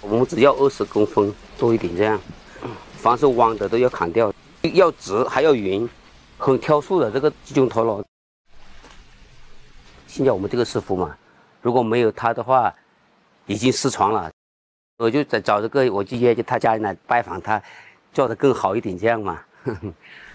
我们只要20公分多一点这样，凡是弯的都要砍掉，要直还要匀，很挑树的这个集中陀螺。现在我们这个师傅嘛，如果没有他的话，已经失传了。我就在找这个，我就约他家里来拜访他，做得更好一点这样嘛。